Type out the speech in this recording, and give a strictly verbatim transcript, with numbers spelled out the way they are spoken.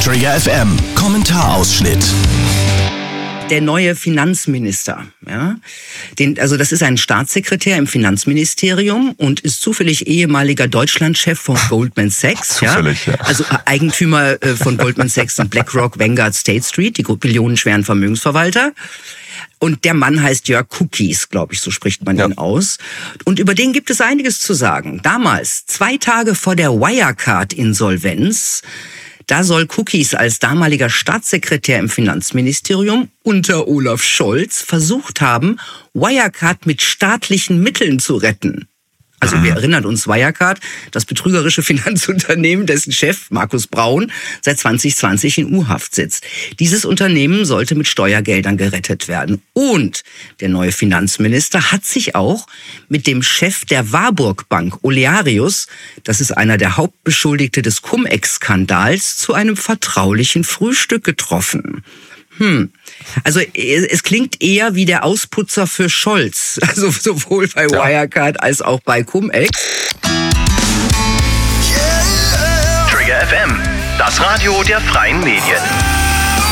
Trigger F M, Kommentarausschnitt. Der neue Finanzminister, ja, den, also das ist ein Staatssekretär im Finanzministerium und ist zufällig ehemaliger Deutschlandchef von Goldman Sachs, zufällig, ja, ja. also Eigentümer äh, von Goldman Sachs und BlackRock, Vanguard, State Street, die billionenschweren Vermögensverwalter. Und der Mann heißt Jörg Kukies, glaube ich, so spricht man ja. ihn aus. Und über den gibt es einiges zu sagen. Damals, zwei Tage vor der Wirecard-Insolvenz, da soll Kukies als damaliger Staatssekretär im Finanzministerium unter Olaf Scholz versucht haben, Wirecard mit staatlichen Mitteln zu retten. Also wir erinnern uns, Wirecard, das betrügerische Finanzunternehmen, dessen Chef, Markus Braun, seit zwanzig zwanzig in U-Haft sitzt. Dieses Unternehmen sollte mit Steuergeldern gerettet werden. Und der neue Finanzminister hat sich auch mit dem Chef der Warburg Bank, Olearius, das ist einer der Hauptbeschuldigte des Cum-Ex-Skandals, zu einem vertraulichen Frühstück getroffen. Hm. Also es klingt eher wie der Ausputzer für Scholz, also sowohl bei ja. Wirecard als auch bei Cum-Ex. Trigger F M, das Radio der freien Medien.